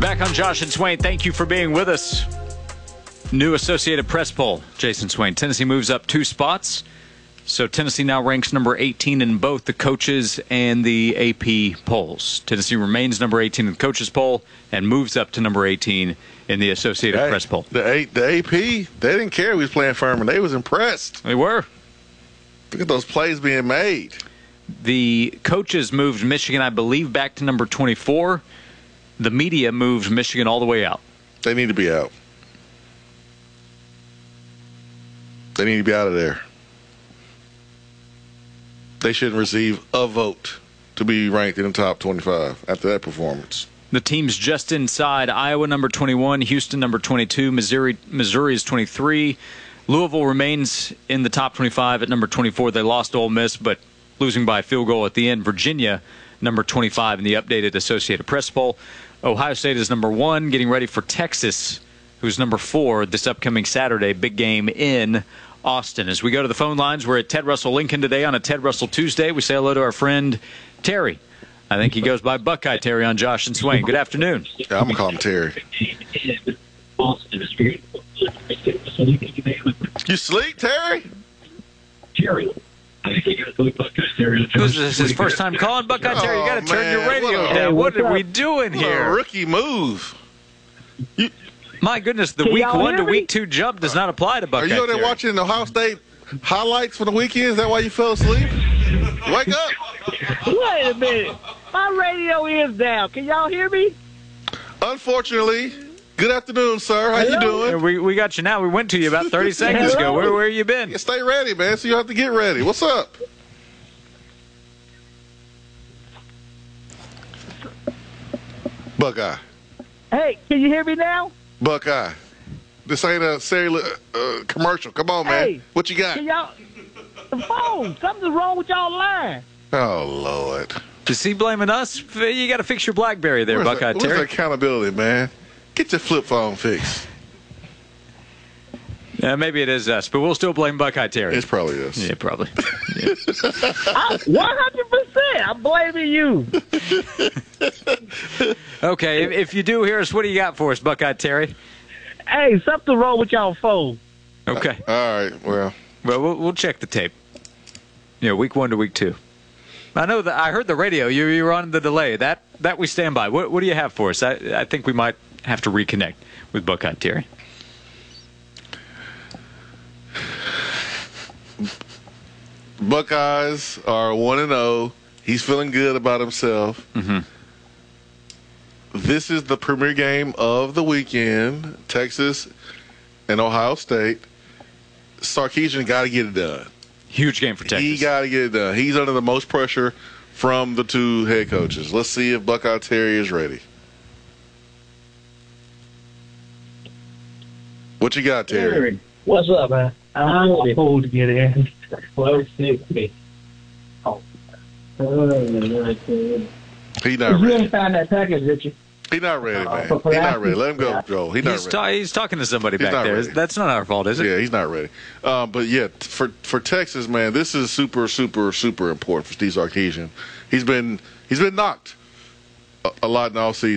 Back on Josh and Swain. Thank you for being with us. New Associated Press poll. Jason Swain. Tennessee moves up 2 spots. So Tennessee now ranks number 18 in both the coaches and the AP polls. Tennessee remains number 18 in the coaches poll and moves up to number 18 in the Associated Press poll. The AP, they didn't care we was playing Furman. They was impressed. They were. Look at those plays being made. The coaches moved Michigan, I believe, back to number 24. The media moved Michigan all the way out. They need to be out. They need to be out of there. They shouldn't receive a vote to be ranked in the top 25 after that performance. The teams just inside: Iowa number 21, Houston number 22, Missouri is 23. Louisville remains in the top 25 at number 24. They lost to Ole Miss, but losing by a field goal at the end. Virginia number 25 in the updated Associated Press poll. Ohio State is number 1, getting ready for Texas, who's number 4 this upcoming Saturday. Big game in Austin. As we go to the phone lines, we're at Ted Russell Lincoln today on a Ted Russell Tuesday. We say hello to our friend Terry. I think he goes by Buckeye Terry on Josh and Swain. Good afternoon. Yeah, I'm going to call him Terry. You sleep, Terry? Terry. Who's this? His first time calling Buckeye Terry? You got to turn your radio down. What are we doing here? A rookie move. My goodness, the week 1 to week 2 jump does not apply to Buckeye Terry. Are you over there watching the Ohio State highlights for the weekend? Is that why you fell asleep? Wake up. Wait a minute. My radio is down. Can y'all hear me? Unfortunately. Good afternoon, sir. How you doing? We got you now. We went to you about 30 seconds ago. Where you been? Yeah, stay ready, man, so you have to get ready. What's up? Buckeye. Hey, can you hear me now? Buckeye. This ain't a cellular commercial. Come on, man. Hey, what you got? Can y'all... The phone. Something's wrong with y'all line. Oh, Lord. Is he blaming us? You got to fix your BlackBerry there, Buckeye Terry. Where's the accountability, man? Get your flip phone fixed. Yeah, maybe it is us, but we'll still blame Buckeye Terry. It's probably us. Yeah, probably. Yeah. 100%. I'm blaming you. Okay, if you do hear us, what do you got for us, Buckeye Terry? Hey, something wrong with y'all phone. Okay. All right, well, we'll check the tape. Yeah, week 1 to week 2. I know that I heard the radio. You were on the delay. That we stand by. What do you have for us? I think we might have to reconnect with Buckeye Terry. Buckeyes are 1-0. He's feeling good about himself. Mm-hmm. This is the premier game of the weekend. Texas and Ohio State. Sarkisian got to get it done. Huge game for Texas. He got to get it done. He's under the most pressure from the 2 head coaches. Let's see if Buckeye Terry is ready. What you got, Terry? What's up, man? I'm cold to get in. 12:60. Oh. He's not You ready. ain't found that package, did you? He's not ready, man. He's not ready. Let him go, Joel. He's not ready. He's talking to somebody He's back not there. ready. That's not our fault, is it? Yeah, he's not ready. But yeah, for Texas, man, this is super, super, super important for Steve Sarkisian. He's been knocked a lot in the offseason.